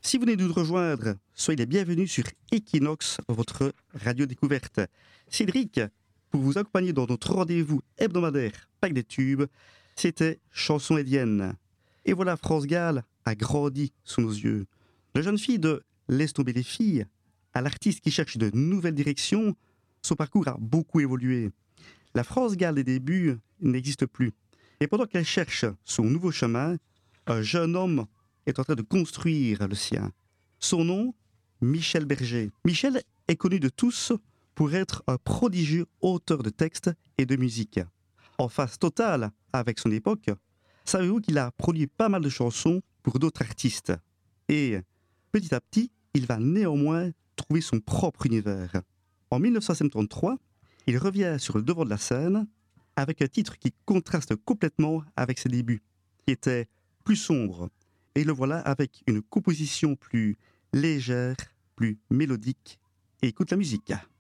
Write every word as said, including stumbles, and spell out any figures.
Si vous venez de nous rejoindre, soyez les bienvenus sur Equinox, votre radio découverte. Cédric, pour vous accompagner dans notre rendez-vous hebdomadaire Pack des tubes, c'était Chanson Édienne. Et voilà, France Gall a grandi sous nos yeux. La jeune fille de Laisse tomber les filles à l'artiste qui cherche de nouvelles directions, son parcours a beaucoup évolué. La France Gall des débuts n'existe plus. Et pendant qu'elle cherche son nouveau chemin, un jeune homme est en train de construire le sien. Son nom, Michel Berger. Michel est connu de tous pour être un prodigieux auteur de textes et de musique. En phase totale avec son époque, savez-vous qu'il a produit pas mal de chansons pour d'autres artistes. Et petit à petit, il va néanmoins trouver son propre univers. En dix-neuf cent soixante-treize, il revient sur le devant de la scène avec un titre qui contraste complètement avec ses débuts, qui était plus sombre. Et le voilà avec une composition plus légère, plus mélodique. Et écoute la musique.